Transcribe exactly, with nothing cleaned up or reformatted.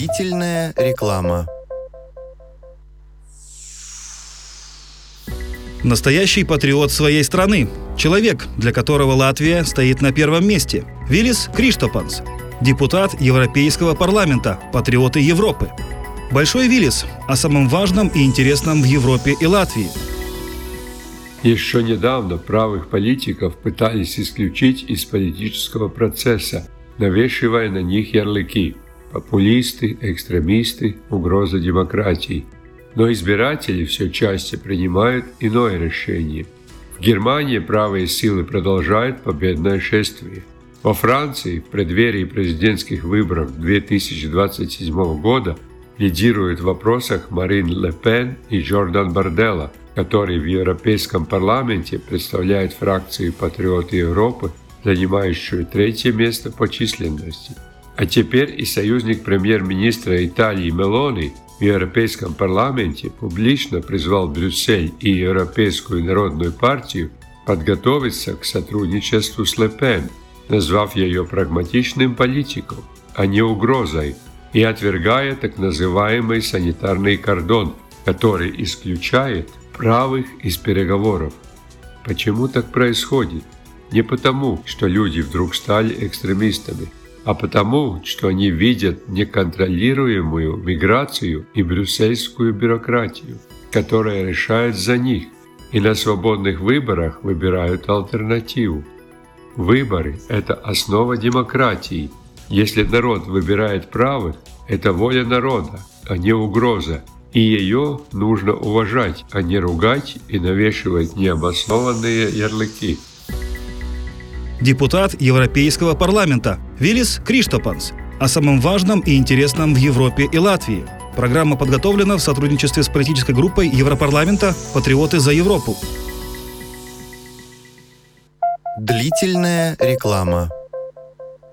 Длительная реклама. Настоящий патриот своей страны. Человек, для которого Латвия стоит на первом месте. Вилис Криштопанс. Депутат Европейского парламента. Патриоты Европы. Большой Вилис о самом важном и интересном в Европе и Латвии. Еще недавно правых политиков пытались исключить из политического процесса, навешивая на них ярлыки – популисты, экстремисты, угроза демократии. Но избиратели все чаще принимают иное решение. В Германии правые силы продолжают победное шествие. Во Франции в преддверии президентских выборов две тысячи двадцать седьмого года лидируют в вопросах Марин Ле Пен и Жордан Барделла, который в Европейском парламенте представляет фракцию «Патриоты Европы», занимающую третье место по численности. А теперь и союзник премьер-министра Италии Мелони в Европейском парламенте публично призвал Брюссель и Европейскую народную партию подготовиться к сотрудничеству с Ле Пен, назвав ее прагматичным политиком, а не угрозой, и отвергая так называемый санитарный кордон, который исключает правых из переговоров. Почему так происходит? Не потому, что люди вдруг стали экстремистами, а потому, что они видят неконтролируемую миграцию и брюссельскую бюрократию, которая решает за них, и на свободных выборах выбирают альтернативу. Выборы – это основа демократии. Если народ выбирает правых, это воля народа, а не угроза, и ее нужно уважать, а не ругать и навешивать необоснованные ярлыки. Депутат Европейского парламента Вилис Криштопанс о самом важном и интересном в Европе и Латвии. Программа подготовлена в сотрудничестве с политической группой Европарламента «Патриоты за Европу». Длительная реклама.